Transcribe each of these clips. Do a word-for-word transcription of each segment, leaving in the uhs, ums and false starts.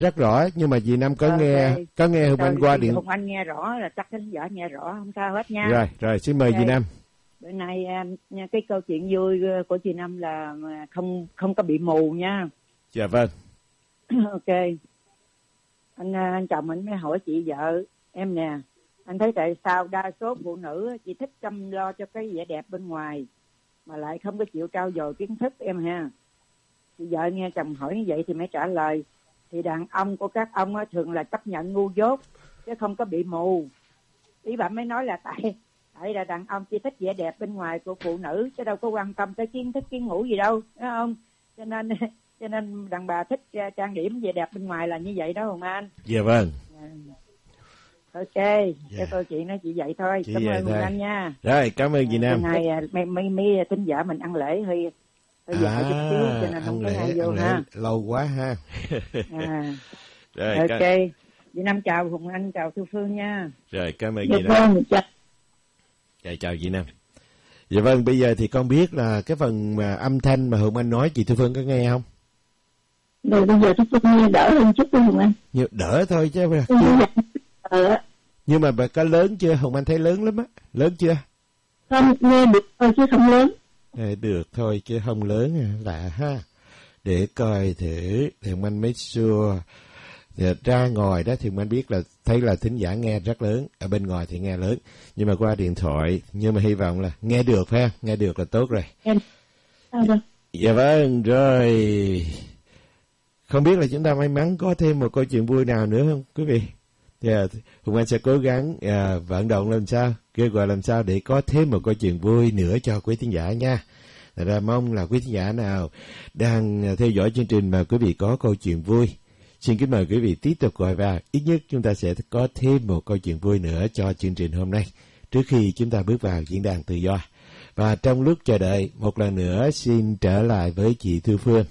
Rất rõ, nhưng mà dì Năm có okay. nghe có nghe Hùng Anh qua điện. Hùng Anh nghe rõ là chắc khán giả nghe rõ, không sao hết nha. Rồi, rồi xin mời okay. dì Năm. Bữa nay nha, cái câu chuyện vui của chị Năm là không không có bị mù nha. Dạ vâng. Ok. Anh anh chồng anh mới hỏi chị vợ em nè, anh thấy tại sao đa số phụ nữ chỉ thích chăm lo cho cái vẻ đẹp bên ngoài mà lại không có chịu trau dồi kiến thức em ha. Chị vợ nghe chồng hỏi như vậy thì mới trả lời, thì đàn ông của các ông thường là chấp nhận ngu dốt chứ không có bị mù. Ý bạn mới nói là tại tại là đàn ông chỉ thích vẻ đẹp bên ngoài của phụ nữ chứ đâu có quan tâm tới kiến thức kiến ngủ gì đâu, đúng không? Cho nên cho nên đàn bà thích trang điểm vẻ đẹp bên ngoài là như vậy đó Hùng Anh. Dạ vâng. Ok, yeah. Cái câu chuyện nó chỉ vậy thôi. Chị cảm ơn Hùng Anh nha. Rồi, cảm ơn chị Nam. Hôm nay mấy mấy mấy thính giả mình ăn lễ hơi hơi à, dài chút xíu cho nên không có ai vô ha. Lâu quá ha. à. Rồi, ok. Cảm... Chị Nam chào Hùng Anh, chào Thu Phương nha. Rồi, cảm ơn chị Nam. Dạ, chào, chào chị Nam. Dạ vâng, bây giờ thì con biết là cái phần mà âm thanh mà Hùng Anh nói chị Thu Phương có nghe không? Rồi bây giờ Thu Phương nghe đỡ hơn chút thôi Hùng Anh. Nhiều đỡ thôi chứ. Ờ. Nhưng mà bà có lớn chưa? Hùng Anh thấy lớn lắm á. Lớn chưa? Không, nghe được thôi chứ không lớn. À, được thôi chứ không lớn à. Lạ ha. Để coi thử thì Hùng Anh make sure. Thì ra ngoài đó thì Hùng Anh biết là thấy là thính giả nghe rất lớn. Ở bên ngoài thì nghe lớn. Nhưng mà qua điện thoại. Nhưng mà hy vọng là nghe được ha. Nghe được là tốt rồi. Em. À, vâng. Dạ vâng, rồi. Không biết là chúng ta may mắn có thêm một câu chuyện vui nào nữa không quý vị? Yeah, Hùng Anh sẽ cố gắng uh, vận động làm sao, kêu gọi làm sao để có thêm một câu chuyện vui nữa cho quý thính giả nha. Thật ra mong là quý thính giả nào đang theo dõi chương trình mà quý vị có câu chuyện vui, xin kính mời quý vị tiếp tục gọi vào. Ít nhất chúng ta sẽ có thêm một câu chuyện vui nữa cho chương trình hôm nay trước khi chúng ta bước vào diễn đàn tự do. Và trong lúc chờ đợi, một lần nữa xin trở lại với chị Thu Phương.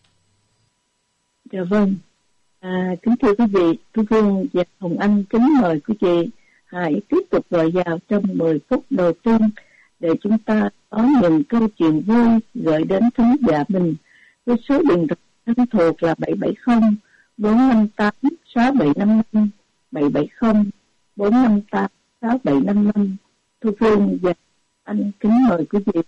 Dạ vâng. À, kính thưa quý vị, Thu Phương và Hùng Anh kính mời quý vị hãy tiếp tục gọi vào trong mười phút đầu tiên để chúng ta có những câu chuyện vui gửi đến khán giả mình với số điện thoại thân thuộc là bảy bảy không bốn năm tám sáu bảy năm năm, bảy bảy không bốn năm tám sáu bảy năm năm. Thu Phương và anh kính mời quý vị.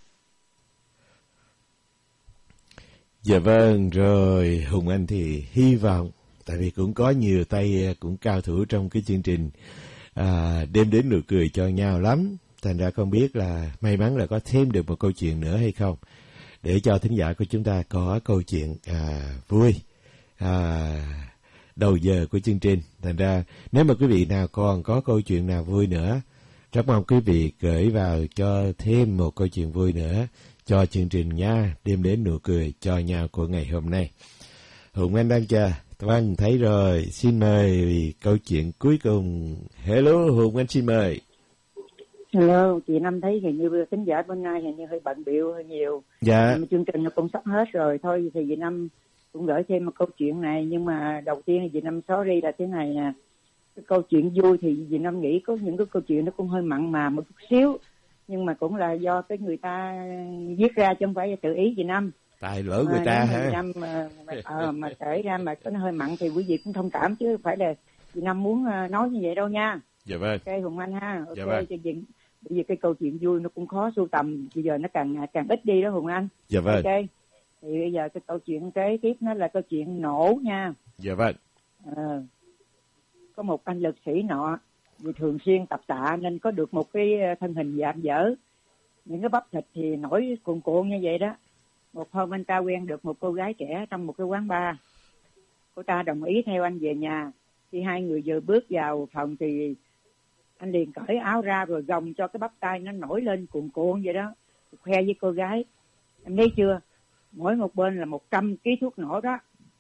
Dạ vâng, rồi Hùng Anh thì hy vọng, tại vì cũng có nhiều tay cũng cao thủ trong cái chương trình à, đem đến nụ cười cho nhau lắm. Thành ra không biết là may mắn là có thêm được một câu chuyện nữa hay không, để cho thính giả của chúng ta có câu chuyện à, vui à, đầu giờ của chương trình. Thành ra nếu mà quý vị nào còn có câu chuyện nào vui nữa, rất mong quý vị gửi vào cho thêm một câu chuyện vui nữa cho chương trình nha, đem đến nụ cười cho nhau của ngày hôm nay. Hùng Anh đang chờ. Vâng, thấy rồi. Xin mời câu chuyện cuối cùng. Hello, Hùng Anh xin mời. Hello, chị Năm thấy hình như tính giả bên nay hình như hơi bận bịu hơi nhiều. Dạ. Nhưng chương trình nó cũng sắp hết rồi. Thôi thì chị Năm cũng gửi thêm một câu chuyện này. Nhưng mà đầu tiên thì chị Năm sorry là thế này nè. Cái câu chuyện vui thì chị Năm nghĩ có những cái câu chuyện nó cũng hơi mặn mà một chút xíu. Nhưng mà cũng là do cái người ta viết ra chứ không phải tự ý chị Năm. Tài lỗi người ta hả? Năm mà mà, ờ, mà kể ra mà có hơi mặn thì quý vị cũng thông cảm chứ phải là chị Năm muốn nói như vậy đâu nha. Dạ vâng. Ok Hùng Anh ha. Ok. Dạ vâng. Cho chuyện bây giờ cái câu chuyện vui nó cũng khó sưu tầm, bây giờ nó càng càng ít đi đó Hùng Anh. Dạ vâng. Ok. Thì bây giờ cái câu chuyện kế tiếp nó là câu chuyện nổ nha. Dạ vâng. Ờ, có một anh lực sĩ nọ vì thường xuyên tập tạ nên có được một cái thân hình dạm dở, những cái bắp thịt thì nổi cuồn cuộn như vậy đó. Một hôm anh ta quen được một cô gái trẻ trong một cái quán bar. Cô ta đồng ý theo anh về nhà. Khi hai người vừa bước vào phòng thì anh liền cởi áo ra rồi gồng cho cái bắp tay nó nổi lên cuồn cuộn vậy đó, khoe với cô gái. Em thấy chưa, mỗi một bên là một trăm ký thuốc nổ đó.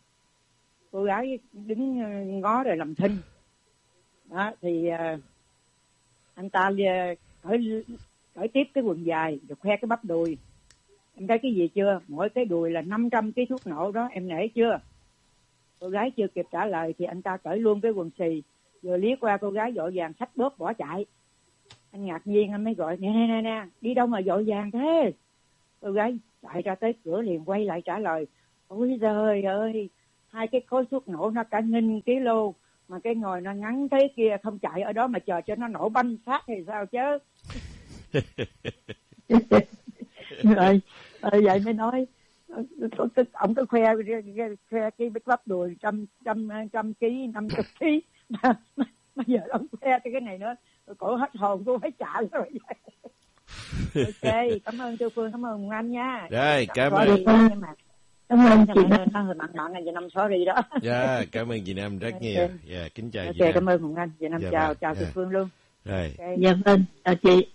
Cô gái đứng ngó rồi làm thinh đó. Thì uh, anh ta uh, cởi, cởi tiếp cái quần dài rồi khoe cái bắp đùi. Em thấy cái gì chưa, mỗi cái đùi là năm trăm ký thuốc nổ đó, em nể chưa? Cô gái chưa kịp trả lời thì anh ta cởi luôn cái quần xì, vừa liếc qua cô gái vội vàng xách bóp bỏ chạy. Anh ngạc nhiên anh mới gọi nè nè nè nè, đi đâu mà vội vàng thế? Cô gái chạy ra tới cửa liền quay lại trả lời, ôi trời ơi, hai cái khối thuốc nổ nó cả nghìn kg, mà cái ngồi nó ngắn thế kia không chạy ở đó mà chờ cho nó nổ banh phát thì sao chứ. Rồi, rồi vậy mới nói ông cứ khoe khoe cái bắp đùi trăm trăm trăm ký năm chục ký mà, mà, mà giờ ông khoe cái này nữa cổ hết hồn cô phải trả rồi. Ok, cảm ơn Tư Phương, cảm ơn anh nha. Rồi, cảm ơn. Cảm ơn chị Nam. Nó hơi mặn mặn là chị Năm sorry đó. Dạ, cảm ơn chị Năm rất nhiều. Dạ, kính chào okay, chị Năm. Cảm ơn Hùng Anh, chị Năm dạ, chào, vâng. chào dạ. Tư Phương luôn. Rồi. Okay. Dạ vâng, chào chị.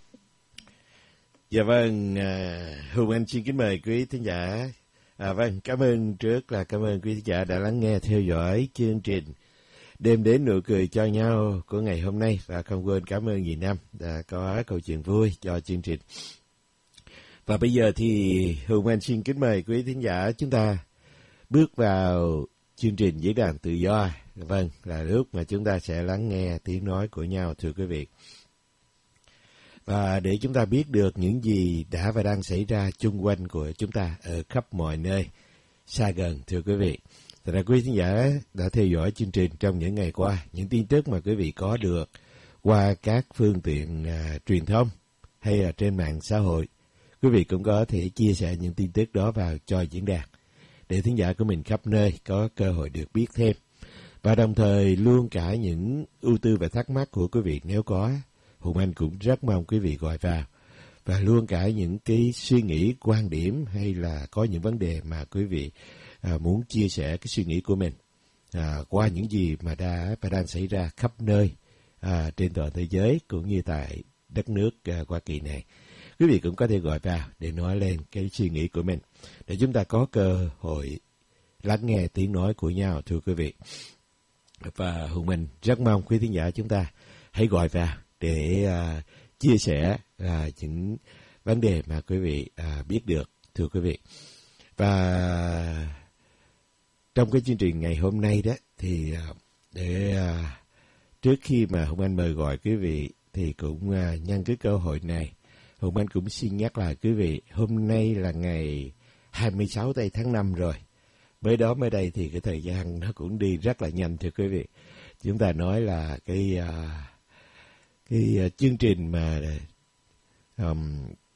Dạ vâng, à, Hùng Anh xin kính mời quý thính giả. À, vâng, cảm ơn trước là cảm ơn quý thính giả đã lắng nghe theo dõi chương trình Đêm đến nụ cười cho nhau của ngày hôm nay, và không quên cảm ơn dì Năm đã có câu chuyện vui cho chương trình. Và bây giờ thì Hùng Anh xin kính mời quý thính giả chúng ta bước vào chương trình Diễn đàn Tự do. Vâng, là lúc mà chúng ta sẽ lắng nghe tiếng nói của nhau, thưa quý vị. Và để chúng ta biết được những gì đã và đang xảy ra chung quanh của chúng ta ở khắp mọi nơi, xa gần, thưa quý vị. Thật ra quý khán giả đã theo dõi chương trình trong những ngày qua, những tin tức mà quý vị có được qua các phương tiện à, truyền thông hay là trên mạng xã hội. Quý vị cũng có thể chia sẻ những tin tức đó vào cho diễn đàn, để thính giả của mình khắp nơi có cơ hội được biết thêm. Và đồng thời luôn cả những ưu tư và thắc mắc của quý vị nếu có, Hùng Anh cũng rất mong quý vị gọi vào. Và luôn cả những cái suy nghĩ, quan điểm hay là có những vấn đề mà quý vị à, muốn chia sẻ cái suy nghĩ của mình à, qua những gì mà đã và đang xảy ra khắp nơi à, trên toàn thế giới cũng như tại đất nước à, Hoa Kỳ này. Quý vị cũng có thể gọi vào để nói lên cái suy nghĩ của mình, để chúng ta có cơ hội lắng nghe tiếng nói của nhau, thưa quý vị. Và Hùng Anh rất mong quý thính giả chúng ta hãy gọi vào để uh, chia sẻ uh, những vấn đề mà quý vị uh, biết được, thưa quý vị. Và trong cái chương trình ngày hôm nay đó thì uh, để uh, trước khi mà Hùng Anh mời gọi quý vị thì cũng uh, nhân cái cơ hội này, Hùng Anh cũng xin nhắc lại quý vị, hôm nay là ngày hai mươi sáu tây tháng năm rồi. Mới đó mới đây thì cái thời gian nó cũng đi rất là nhanh, thưa quý vị. Chúng ta nói là cái uh, cái uh, chương trình mà um,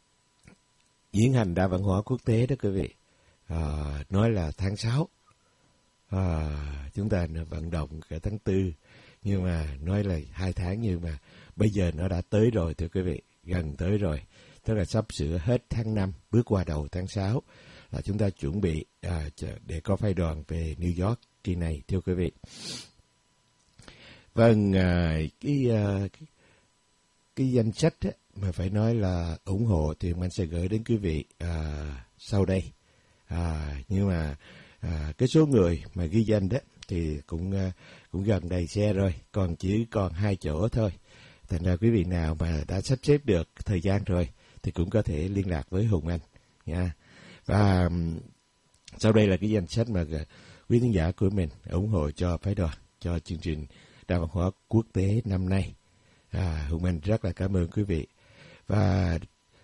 diễn hành đa văn hóa quốc tế đó quý vị, uh, nói là tháng sáu, uh, chúng ta vận động cả tháng tư, nhưng mà nói là hai tháng, nhưng mà bây giờ nó đã tới rồi, thưa quý vị, gần tới rồi, tức là sắp sửa hết tháng năm, bước qua đầu tháng sáu là chúng ta chuẩn bị à, để có phái đoàn về New York kỳ này, thưa quý vị. Vâng, à, cái, à, cái cái danh sách á, mà phải nói là ủng hộ thì mình sẽ gửi đến quý vị à, sau đây. À, nhưng mà à, cái số người mà ghi danh đó thì cũng à, cũng gần đầy xe rồi, còn chỉ còn hai chỗ thôi. Thành ra quý vị nào mà đã sắp xếp được thời gian rồi thì cũng có thể liên lạc với Hùng Anh nha. Và sau đây là cái danh sách mà quý khán giả của mình ủng hộ cho phái đoàn, cho chương trình đa văn hóa quốc tế năm nay. À, Hùng Anh rất là cảm ơn quý vị. Và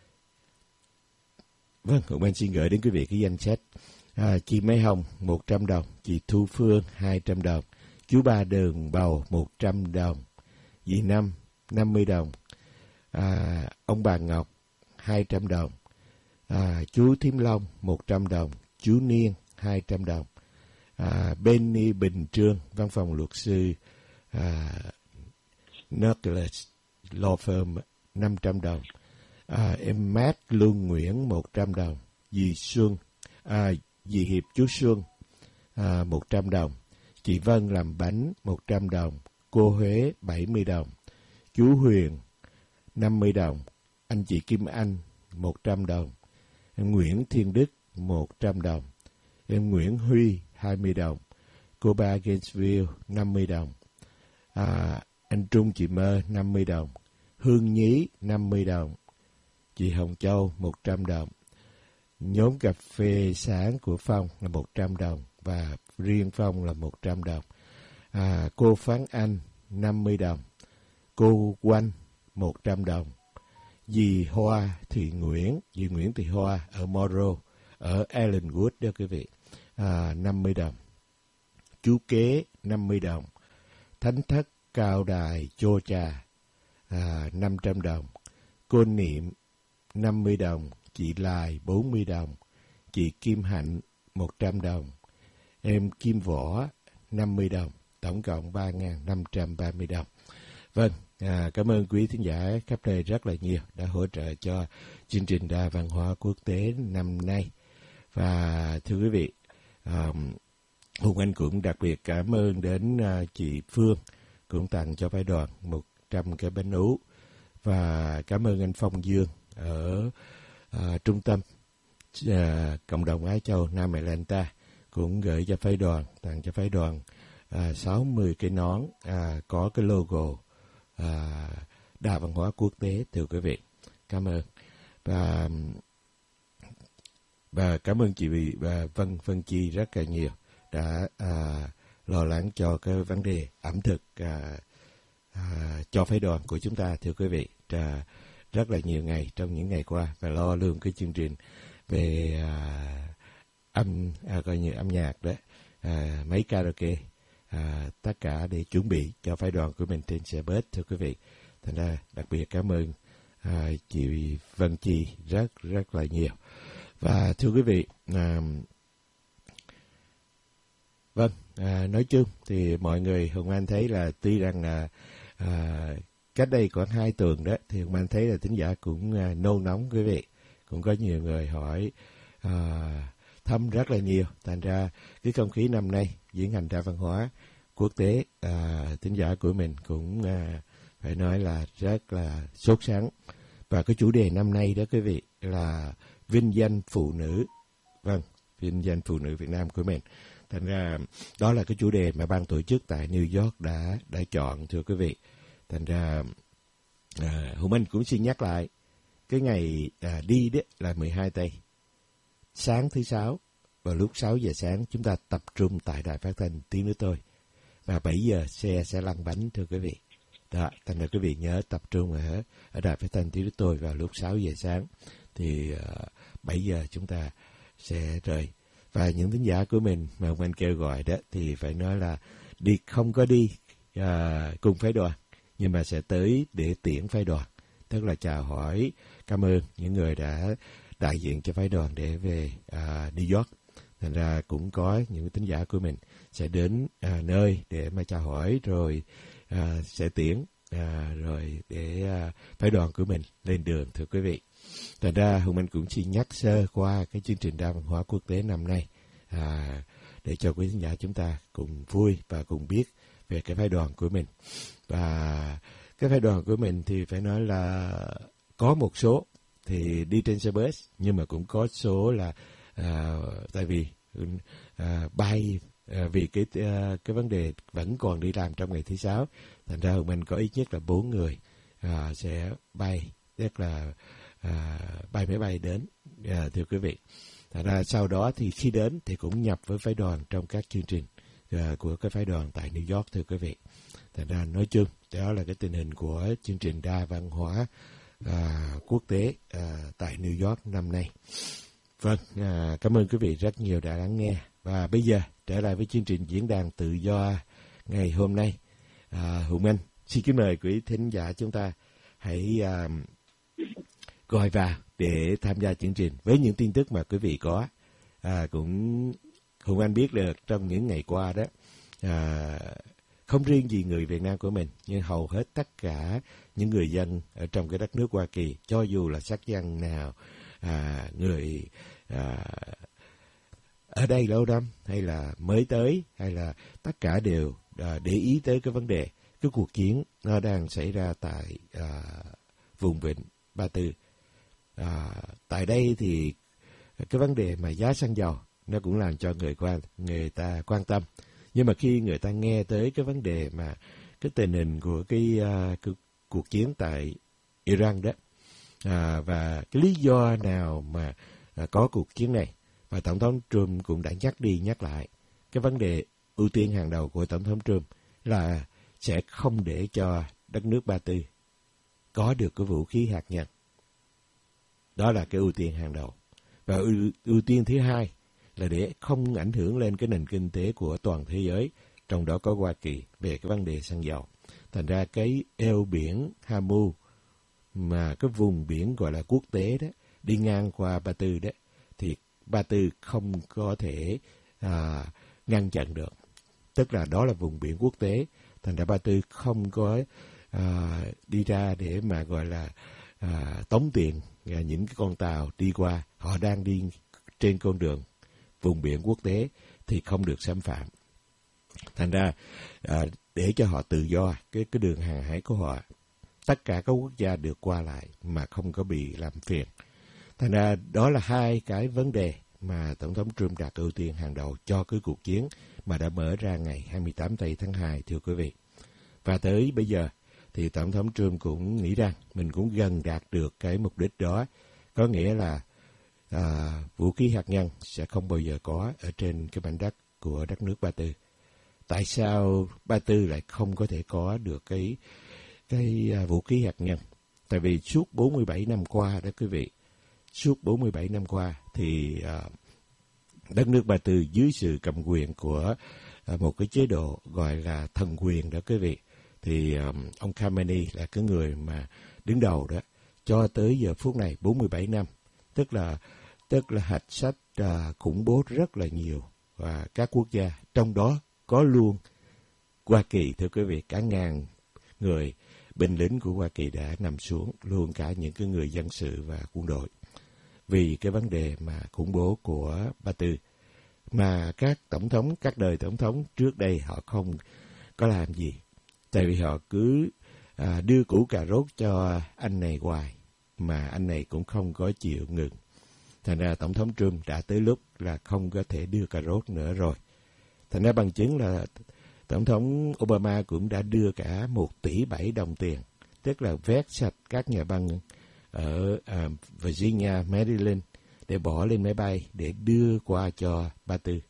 vâng, Hùng Anh xin gửi đến quý vị cái danh sách. À, chị Mai Hồng một trăm đồng, chị Thu Phương hai trăm đồng, chú Ba Đường Bầu một trăm đồng, dì Năm năm mươi đồng, à, ông bà Ngọc hai trăm đồng, à, chú Thím Long một trăm đồng, chú Niên hai trăm đồng, à, Benny Bình Trương, văn phòng luật sư à, Nucleus Law Firm năm trăm đồng, à, em Mát Lương Nguyễn một trăm đồng, dì Xuân, à, dì Hiệp chú Xuân à, một trăm đồng, chị Vân làm bánh một trăm đồng, cô Huế bảy mươi đồng, chú Huyền năm mươi đồng, anh chị Kim Anh một trăm đồng, em Nguyễn Thiên Đức một trăm đồng, em Nguyễn Huy hai mươi đồng, cô ba Gainesville năm mươi đồng, à, anh Trung chị Mơ năm mươi đồng, Hương Nhí năm mươi đồng, chị Hồng Châu một trăm đồng, nhóm cà phê sáng của Phong là một trăm đồng và riêng Phong là một trăm đồng, à, cô Phán Anh năm mươi đồng, cô Quanh một trăm đồng, dì Hoa Thị Nguyễn, dì Nguyễn Thị Hoa ở Morrow, ở Allenwood đó quý vị, à, năm mươi đồng. chú kế năm mươi đồng, thánh thất cao đài chô trà à, năm trăm đồng, Côn Niệm năm mươi đồng, chị Lài bốn mươi đồng, chị Kim Hạnh một trăm đồng, em Kim Võ năm mươi đồng, tổng cộng ba nghìn năm trăm ba mươi đồng. Vâng, à, cảm ơn quý thính giả khắp nơi rất là nhiều đã hỗ trợ cho chương trình Đa Văn hóa Quốc tế năm nay. Và thưa quý vị, um, Hùng Anh cũng đặc biệt cảm ơn đến uh, chị Phương, cũng tặng cho phái đoàn một trăm cái bánh ú. Và cảm ơn anh Phong Dương ở uh, trung tâm uh, cộng đồng Á Châu Nam Atlanta, cũng gửi cho phái đoàn, tặng cho phái đoàn uh, sáu mươi cái nón uh, có cái logo À, Đa Văn hóa Quốc tế. Thưa quý vị, cảm ơn. Và và cảm ơn chị Vị và Vân Vân Chi rất là nhiều đã à, lo lắng cho cái vấn đề ẩm thực à, à, cho phái đoàn của chúng ta. Thưa quý vị, à, rất là nhiều ngày trong những ngày qua, và lo luôn cái chương trình về à, âm à, coi như âm nhạc đó, à, máy karaoke, À, tất cả để chuẩn bị cho phái đoàn của mình trên xe bus. Thưa quý vị, thành ra đặc biệt cảm ơn à, chị Vân Chi rất rất là nhiều. Và thưa quý vị, à, vâng, à, nói chung thì mọi người, Hùng Anh thấy là tuy rằng là à, cách đây khoảng hai tuần đó, thì Hùng Anh thấy là thính giả cũng à, nôn nóng quý vị, cũng có nhiều người hỏi à, thăm rất là nhiều. Thành ra cái không khí năm nay diễn hành Đa Văn hóa Quốc tế, à, thính giả của mình cũng à, phải nói là rất là sốt sắng. Và cái chủ đề năm nay đó quý vị là vinh danh phụ nữ. Vâng, vinh danh phụ nữ Việt Nam của mình. Thành ra đó là cái chủ đề mà ban tổ chức tại New York đã đã chọn, thưa quý vị. Thành ra à, Hùng Anh cũng xin nhắc lại, cái ngày à, đi đó là mười hai tây, sáng thứ sáu vào lúc sáu giờ sáng chúng ta tập trung tại đài phát thanh Tiếng Nước Tôi, và bảy giờ xe sẽ lăn bánh, thưa quý vị. Đó, thành ra quý vị nhớ tập trung ở ở đài phát thanh Tiếng Nước Tôi vào lúc sáu giờ sáng, thì uh, bảy giờ chúng ta sẽ rời. Và những thính giả của mình mà ông anh kêu gọi đó thì phải nói là đi không có đi uh, cùng phái đoàn, nhưng mà sẽ tới để tiễn phái đoàn, tức là chào hỏi, cảm ơn những người đã đại diện cho phái đoàn để về à, New York. Thành ra cũng có những tín giả của mình sẽ đến à, nơi để mà chào hỏi, rồi à, sẽ tiễn, à, rồi để à, phái đoàn của mình lên đường, thưa quý vị. Thành ra Hùng Anh cũng xin nhắc sơ qua cái chương trình Đa Văn hóa Quốc tế năm nay, à, để cho quý tín giả chúng ta cùng vui và cùng biết về cái phái đoàn của mình. Và cái phái đoàn của mình thì phải nói là có một số thì đi trên xe bus, nhưng mà cũng có số là à, tại vì à, bay à, vì cái à, cái vấn đề vẫn còn đi làm trong ngày thứ sáu, thành ra mình có ít nhất là bốn người à, sẽ bay, tức là à, bay máy bay đến, à, thưa quý vị. Thành ra sau đó thì khi đến thì cũng nhập với phái đoàn trong các chương trình à, của cái phái đoàn tại New York, thưa quý vị. Thành ra nói chung đó là cái tình hình của chương trình Đa Văn hóa À, quốc tế à, tại New York năm nay. Vâng, à, cảm ơn quý vị rất nhiều đã lắng nghe. Và bây giờ trở lại với chương trình diễn đàn tự do ngày hôm nay. À, Hùng Anh xin kính mời quý thính giả chúng ta hãy à, gọi vào để tham gia chương trình với những tin tức mà quý vị có. À, cũng Hùng Anh biết được trong những ngày qua đó, à, không riêng gì người Việt Nam của mình, nhưng hầu hết tất cả những người dân ở trong cái đất nước Hoa Kỳ, cho dù là sắc dân nào, à, người à, ở đây lâu năm hay là mới tới, hay là tất cả đều à, để ý tới cái vấn đề, cái cuộc chiến nó đang xảy ra tại à, vùng vịnh Ba Tư. À, tại đây thì cái vấn đề mà giá xăng dầu nó cũng làm cho người quan người ta quan tâm. Nhưng mà khi người ta nghe tới cái vấn đề mà cái tình hình của cái, uh, cái cuộc chiến tại Iran đó, à, và cái lý do nào mà à, có cuộc chiến này, và Tổng thống Trump cũng đã nhắc đi nhắc lại cái vấn đề ưu tiên hàng đầu của Tổng thống Trump là sẽ không để cho đất nước Ba Tư có được cái vũ khí hạt nhân. Đó là cái ưu tiên hàng đầu. Và ưu, ưu tiên thứ hai là để không ảnh hưởng lên cái nền kinh tế của toàn thế giới, trong đó có Hoa Kỳ, về cái vấn đề xăng dầu. Thành ra cái eo biển Hamu, mà cái vùng biển gọi là quốc tế đó, đi ngang qua Ba Tư đó, thì Ba Tư không có thể à, ngăn chặn được. Tức là đó là vùng biển quốc tế, thành ra Ba Tư không có à, đi ra để mà gọi là à, tống tiền à, những cái con tàu đi qua. Họ đang đi trên con đường vùng biển quốc tế thì không được xâm phạm. Thành ra à, để cho họ tự do cái cái đường hàng hải của họ, tất cả các quốc gia được qua lại mà không có bị làm phiền. Thành ra đó là hai cái vấn đề mà Tổng thống Trump đặt ưu tiên hàng đầu cho cái cuộc chiến mà đã mở ra ngày hai mươi tám tây tháng hai, thưa quý vị. Và tới bây giờ thì Tổng thống Trump cũng nghĩ rằng mình cũng gần đạt được cái mục đích đó, có nghĩa là à, vũ khí hạt nhân sẽ không bao giờ có ở trên cái mảnh đất của đất nước Ba Tư. Tại sao Ba Tư lại không có thể có được cái cái uh, vũ khí hạt nhân? Tại vì suốt bốn mươi bảy năm qua đó quý vị, suốt bốn mươi bảy năm qua thì uh, đất nước Ba Tư dưới sự cầm quyền của uh, một cái chế độ gọi là thần quyền đó quý vị. Thì um, ông Khamenei là cái người mà đứng đầu đó cho tới giờ phút này bốn mươi bảy năm, tức là tức là hạch sách uh, khủng bố rất là nhiều và các quốc gia, trong đó có luôn Hoa Kỳ, thưa quý vị. Cả ngàn người binh lính của Hoa Kỳ đã nằm xuống, luôn cả những cái người dân sự và quân đội, vì cái vấn đề mà khủng bố của Ba Tư. Mà các tổng thống, các đời tổng thống trước đây họ không có làm gì, tại vì họ cứ à, đưa củ cà rốt cho anh này hoài, mà anh này cũng không có chịu ngừng. Thành ra Tổng thống Trump đã tới lúc là không có thể đưa cà rốt nữa rồi. Thành ra bằng chứng là Tổng thống Obama cũng đã đưa cả một tỷ bảy đồng tiền, tức là vét sạch các nhà băng ở uh, Virginia, Maryland để bỏ lên máy bay để đưa qua cho Ba Tư.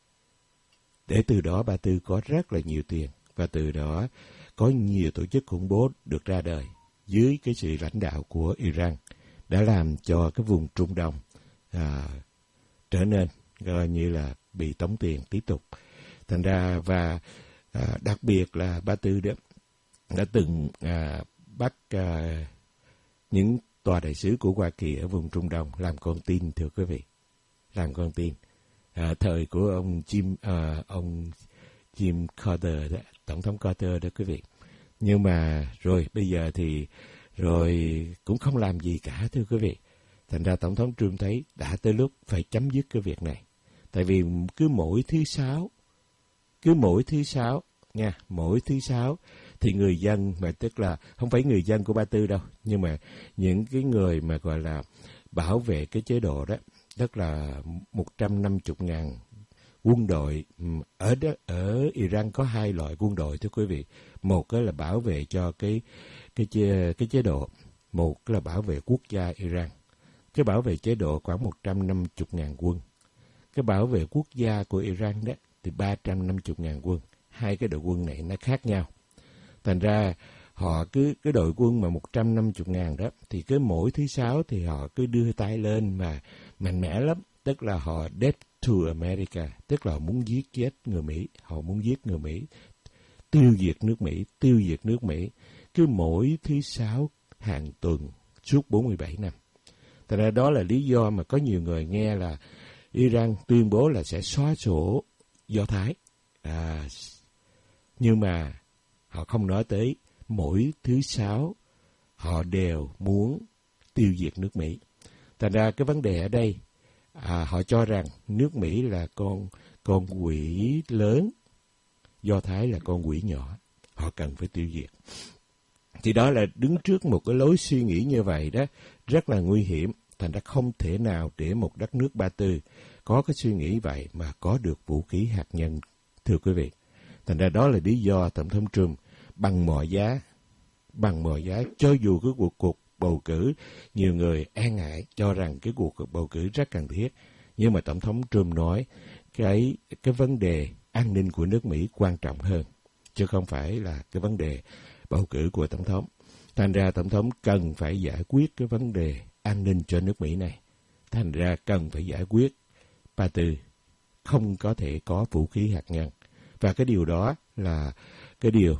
Để từ đó Ba Tư có rất là nhiều tiền, và từ đó có nhiều tổ chức khủng bố được ra đời dưới cái sự lãnh đạo của Iran, đã làm cho cái vùng Trung Đông à, trở nên coi như là bị tống tiền tiếp tục. Thành ra và à, đặc biệt là Ba Tư đó đã từng à, bắt à, những tòa đại sứ của Hoa Kỳ ở vùng Trung Đông làm con tin, thưa quý vị, làm con tin. À, thời của ông Jim à, ông Jim Carter đó, tổng thống Carter đó quý vị. Nhưng mà rồi bây giờ thì rồi cũng không làm gì cả, thưa quý vị. Thành ra Tổng thống Trump thấy đã tới lúc phải chấm dứt cái việc này. Tại vì cứ mỗi thứ sáu, cứ mỗi thứ sáu nha, mỗi thứ sáu thì người dân, mà tức là không phải người dân của Ba Tư đâu, nhưng mà những cái người mà gọi là bảo vệ cái chế độ đó, tức là một trăm năm mươi ngàn quân đội. Ở đó, ở Iran có hai loại quân đội, thưa quý vị. Một cái là bảo vệ cho cái cái chế, cái chế độ, một là bảo vệ quốc gia Iran. Cái bảo vệ chế độ khoảng một trăm năm mươi ngàn quân. Cái bảo vệ quốc gia của Iran đó thì ba trăm năm mươi ngàn quân. Hai cái đội quân này nó khác nhau. Thành ra họ cứ cái đội quân mà một trăm năm mươi ngàn đó thì cứ mỗi thứ sáu thì họ cứ đưa tay lên mà mạnh mẽ lắm. Tức là họ death to America, tức là họ muốn giết chết người Mỹ, họ muốn giết người Mỹ, tiêu diệt nước Mỹ, tiêu diệt nước Mỹ. Cứ mỗi thứ sáu hàng tuần suốt bốn mươi bảy năm. Thành ra đó là lý do mà có nhiều người nghe là Iran tuyên bố là sẽ xóa sổ Do Thái. À, nhưng mà họ không nói tới mỗi thứ sáu họ đều muốn tiêu diệt nước Mỹ. Thành ra cái vấn đề ở đây, à, họ cho rằng nước Mỹ là con con quỷ lớn, Do Thái là con quỷ nhỏ, họ cần phải tiêu diệt. Thì đó là đứng trước một cái lối suy nghĩ như vậy đó, rất là nguy hiểm. Thành ra không thể nào để một đất nước Ba Tư có cái suy nghĩ vậy mà có được vũ khí hạt nhân, thưa quý vị. Thành ra đó là lý do Tổng thống Trump bằng mọi giá, bằng mọi giá, cho dù cái cuộc cuộc bầu cử, nhiều người e ngại cho rằng cái cuộc bầu cử rất cần thiết, nhưng mà Tổng thống Trump nói cái cái vấn đề an ninh của nước Mỹ quan trọng hơn, chứ không phải là cái vấn đề bầu cử của Tổng thống. Thành ra Tổng thống cần phải giải quyết cái vấn đề an ninh cho nước Mỹ này. Thành ra cần phải giải quyết Ba Tư không có thể có vũ khí hạt nhân. Và cái điều đó là cái điều